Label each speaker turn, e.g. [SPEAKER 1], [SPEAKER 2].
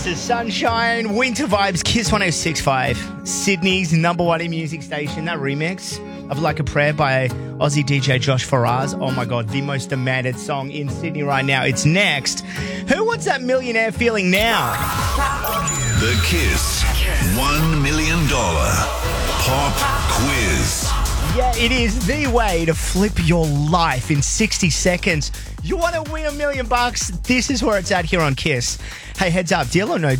[SPEAKER 1] Mr. Sunshine, Winter Vibes, Kiss 106.5, Sydney's number one music station. That remix of Like a Prayer by Aussie DJ Josh Faraz. Oh my God, the most demanded song in Sydney right now. It's next. Who wants that millionaire feeling now?
[SPEAKER 2] The Kiss $1 million Pop Quiz.
[SPEAKER 1] Yeah, it is the way to flip your life in 60 seconds. You want to win $1 million? This is where it's at here on Kiss. Hey, heads up, deal or no